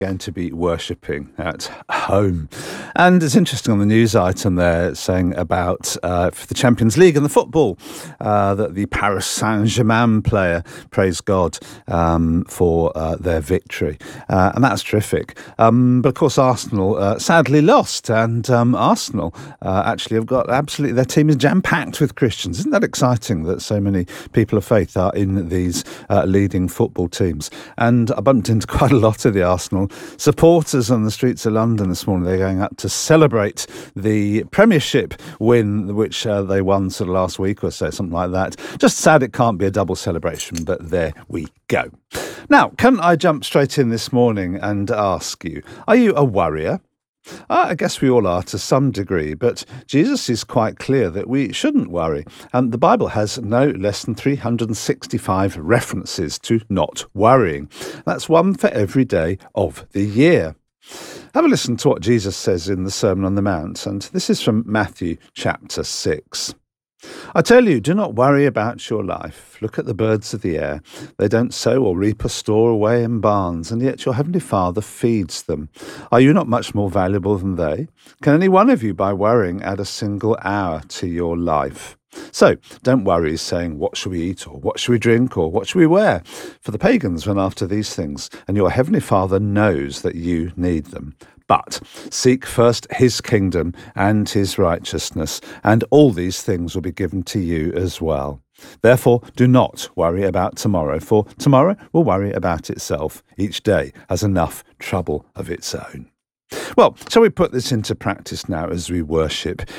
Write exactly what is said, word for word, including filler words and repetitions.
going to be worshipping at home. And it's interesting on the news item there saying about uh, for the Champions League and the football uh, that the Paris Saint-Germain player praised God um, for uh, their victory. Uh, and that's terrific. Um, but of course, Arsenal uh, sadly lost. And um, Arsenal uh, actually have got absolutely, their team is jam-packed with Christians. Isn't that exciting that so many people of faith are in these uh, leading football teams? And I bumped into quite a lot of the Arsenal supporters on the streets of London this morning. They're going up to celebrate the Premiership win, which uh, they won sort of last week or so, something like that. Just sad it can't be a double celebration, but there we go. Now, can I jump straight in this morning and ask you, are you a worrier? Uh, I guess we all are to some degree, but Jesus is quite clear that we shouldn't worry. And the Bible has no less than three hundred sixty-five references to not worrying. That's one for every day of the year. Have a listen to what Jesus says in the Sermon on the Mount, and this is from Matthew chapter six. I tell you, do not worry about your life. Look at the birds of the air. They don't sow or reap or store away in barns, and yet your heavenly Father feeds them. Are you not much more valuable than they? Can any one of you, by worrying, add a single hour to your life? So, don't worry saying, what shall we eat, or what shall we drink, or what shall we wear? For the pagans run after these things, and your heavenly Father knows that you need them. But seek first his kingdom and his righteousness, and all these things will be given to you as well. Therefore, do not worry about tomorrow, for tomorrow will worry about itself. Each day has enough trouble of its own. Well, shall we put this into practice now as we worship?